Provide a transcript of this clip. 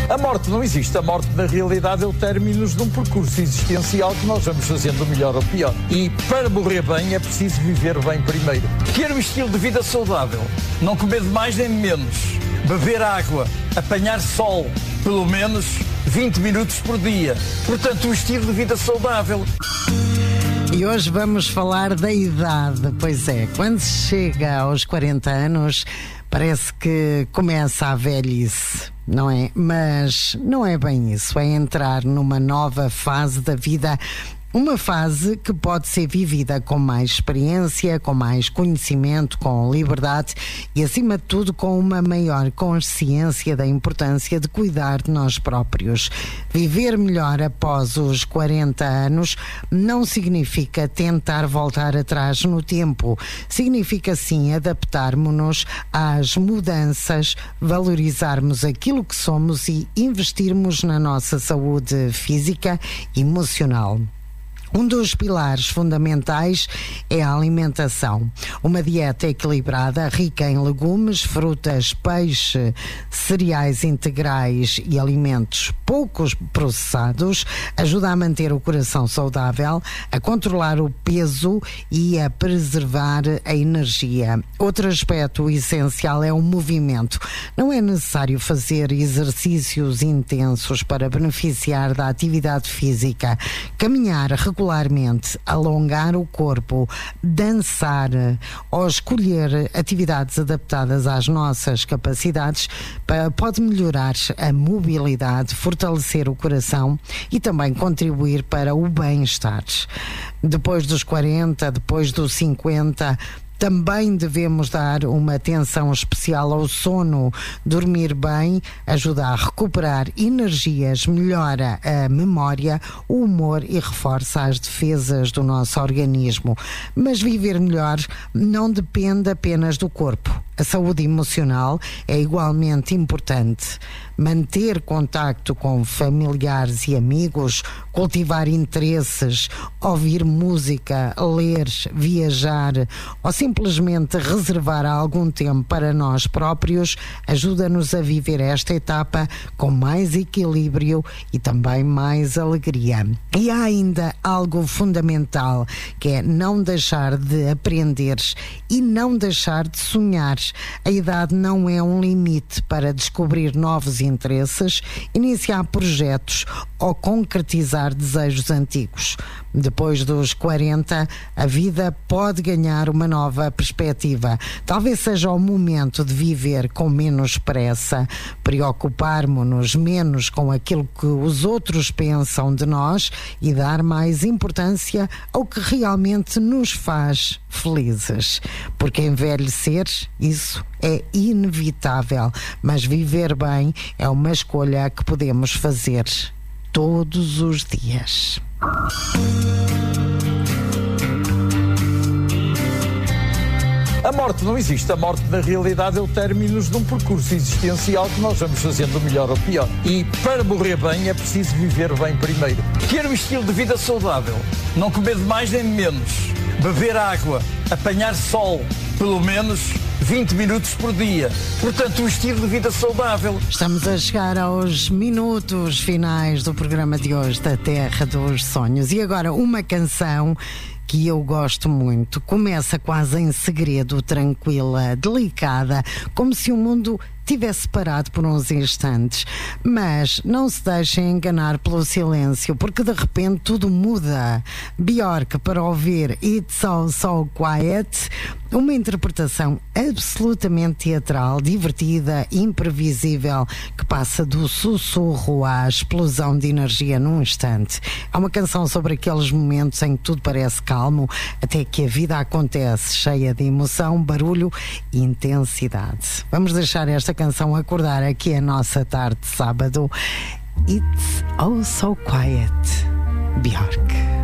A morte não existe. A morte, na realidade, é o término de um percurso existencial que nós vamos fazendo melhor ou pior. E para morrer bem é preciso viver bem primeiro. Ter um estilo de vida saudável. Não comer de mais nem de menos. Beber água. Apanhar sol. Pelo menos 20 minutos por dia. Portanto, um estilo de vida saudável. E hoje vamos falar da idade. Pois é, quando se chega aos 40 anos, parece que começa a velhice, não é? Mas não é bem isso, é entrar numa nova fase da vida. Uma fase que pode ser vivida com mais experiência, com mais conhecimento, com liberdade e, acima de tudo, com uma maior consciência da importância de cuidar de nós próprios. Viver melhor após os 40 anos não significa tentar voltar atrás no tempo. Significa, sim, adaptarmos-nos às mudanças, valorizarmos aquilo que somos e investirmos na nossa saúde física e emocional. Um dos pilares fundamentais é a alimentação. Uma dieta equilibrada, rica em legumes, frutas, peixe, cereais integrais e alimentos poucos processados, ajuda a manter o coração saudável, a controlar o peso e a preservar a energia. Outro aspecto essencial é o movimento. Não é necessário fazer exercícios intensos para beneficiar da atividade física. Caminhar regularmente, alongar o corpo, dançar ou escolher atividades adaptadas às nossas capacidades pode melhorar a mobilidade, fortalecer o coração e também contribuir para o bem-estar. Depois dos 40, depois dos 50, também devemos dar uma atenção especial ao sono. Dormir bem ajuda a recuperar energias, melhora a memória, o humor e reforça as defesas do nosso organismo. Mas viver melhor não depende apenas do corpo. A saúde emocional é igualmente importante. Manter contacto com familiares e amigos, cultivar interesses, ouvir música, ler, viajar ou simplesmente reservar algum tempo para nós próprios ajuda-nos a viver esta etapa com mais equilíbrio e também mais alegria. E há ainda algo fundamental, que é não deixar de aprender e não deixar de sonhar. A idade não é um limite para descobrir novos interesses, iniciar projetos ou concretizar desejos antigos. Depois dos 40, a vida pode ganhar uma nova perspectiva. Talvez seja o momento de viver com menos pressa, preocupar-nos-nos menos com aquilo que os outros pensam de nós e dar mais importância ao que realmente nos faz felizes. Porque envelhecer, isso é inevitável, mas viver bem é uma escolha que podemos fazer todos os dias. A morte não existe. A morte, na realidade, é o término de um percurso existencial que nós vamos fazendo melhor ou pior. E para morrer bem é preciso viver bem primeiro. Ter um estilo de vida saudável. Não comer de mais nem de menos. Beber água. Apanhar sol. Pelo menos 20 minutos por dia. Portanto, um estilo de vida saudável. Estamos a chegar aos minutos finais do programa de hoje da Terra dos Sonhos. E agora uma canção que eu gosto muito. Começa quase em segredo, tranquila, delicada, como se o mundo tivesse parado por uns instantes. Mas não se deixem enganar pelo silêncio, porque de repente tudo muda. Björk para ouvir It's All So Quiet, uma interpretação absolutamente teatral, divertida, imprevisível, que passa do sussurro à explosão de energia num instante. É uma canção sobre aqueles momentos em que tudo parece calmo, até que a vida acontece, cheia de emoção, barulho e intensidade. Vamos deixar esta canção acordar aqui a nossa tarde de sábado. It's All So Quiet, Björk.